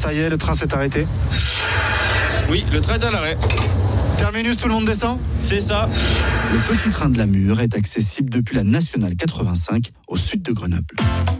Ça y est, le train s'est arrêté. Oui, le train est à l'arrêt. Terminus, tout le monde descend ? C'est ça. Le petit train de la Mure est accessible depuis la Nationale 85 au sud de Grenoble.